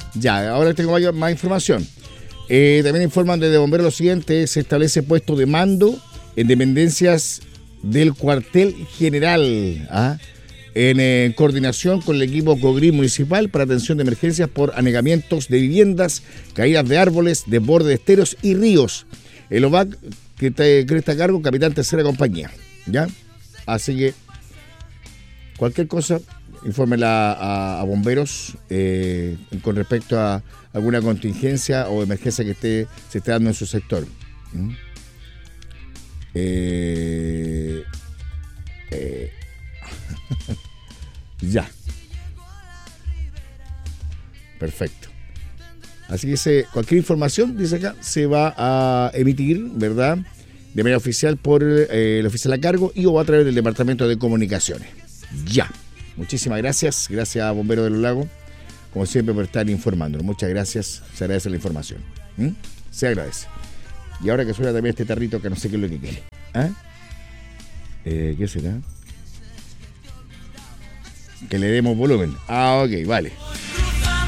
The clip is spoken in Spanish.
Ya, ahora tengo más información. También informan desde Bomberos lo siguiente: se establece puesto de mando en dependencias del cuartel general, en coordinación con el equipo COGRI municipal para atención de emergencias por anegamientos de viviendas, caídas de árboles, desborde de esteros y ríos. El OVAC que está a cargo, capitán tercera compañía, ¿ya? Así que cualquier cosa, infórmela a bomberos con respecto a alguna contingencia o emergencia que se esté dando en su sector. Ya. Perfecto. Así que cualquier información, dice acá, se va a emitir, ¿verdad?, de manera oficial por el oficial a cargo y o a través del Departamento de Comunicaciones. Ya. Muchísimas gracias. Gracias a Bomberos de los Lagos, como siempre, por estar informándonos. Muchas gracias. Se agradece la información. Se agradece. Y ahora que suena también este tarrito que no sé qué es lo que quiere. ¿Qué será? Que le demos volumen. Ok, vale.